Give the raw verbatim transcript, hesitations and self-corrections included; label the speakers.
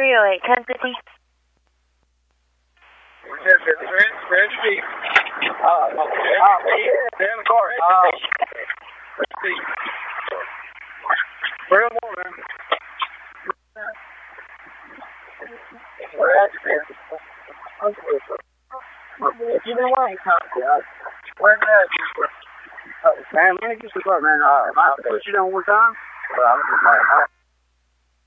Speaker 1: three oh eight, ten fifty.
Speaker 2: Ready? Uh, okay. Uh, yeah, in the car. Uh, let's see. Real more, man. You know why he talked to us? Where's that? Uh, man, let me get some car, man. Uh, I'll put you down one time. Well, I'm just like,